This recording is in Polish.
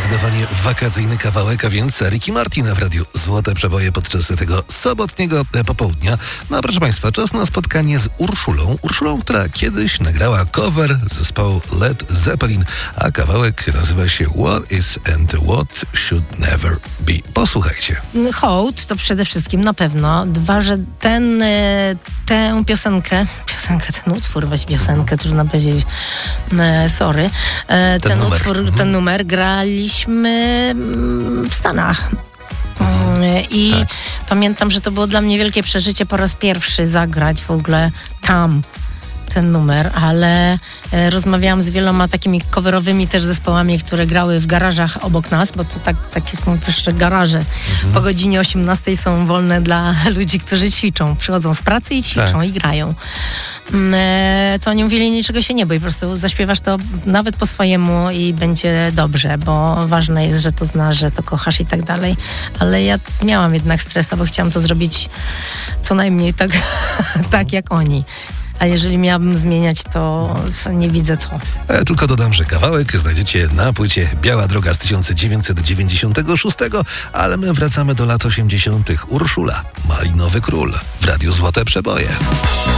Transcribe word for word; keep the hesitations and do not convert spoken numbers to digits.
zdecydowanie wakacyjny kawałek, a więc Ricky Martina w radiu Złote Przeboje podczas tego sobotniego popołudnia. No proszę Państwa, czas na spotkanie z Urszulą. Urszulą, która kiedyś nagrała cover zespołu Led Zeppelin, a kawałek nazywa się What Is and What Should Never Be. Posłuchajcie. Hołd to przede wszystkim na pewno. Dwa, że ten, tę piosenkę, piosenkę, ten utwór, weź piosenkę, trudno powiedzieć, sorry, ten, ten numer. utwór, Mhm. ten numer graliśmy w Stanach. I tak. pamiętam, że to było dla mnie wielkie przeżycie po raz pierwszy zagrać w ogóle tam ten numer, ale e, rozmawiałam z wieloma takimi coverowymi też zespołami, które grały w garażach obok nas, bo to tak, takie są jeszcze garaże. Mhm. Po godzinie osiemnastej są wolne dla ludzi, którzy ćwiczą. Przychodzą z pracy i ćwiczą tak. i grają. E, to oni mówili, niczego się nie bój, po prostu zaśpiewasz to nawet po swojemu i będzie dobrze, bo ważne jest, że to znasz, że to kochasz i tak dalej. Ale ja miałam jednak stresa, bo chciałam to zrobić co najmniej tak, tak jak oni. A jeżeli miałabym zmieniać, to nie widzę co. Ja tylko dodam, że kawałek znajdziecie na płycie Biała Droga z tysiąc dziewięćset dziewięćdziesiątego szóstego, ale my wracamy do lat osiemdziesiątych. Urszula, Malinowy Król w radiu Złote Przeboje.